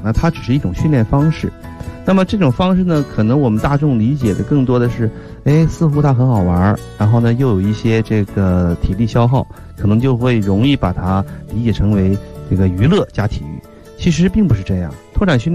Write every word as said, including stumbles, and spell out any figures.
那它只是一种训练方式。那么这种方式呢，可能我们大众理解的更多的是，哎，似乎它很好玩，然后呢又有一些这个体力消耗，可能就会容易把它理解成为这个娱乐加体育。其实并不是这样，拓展训练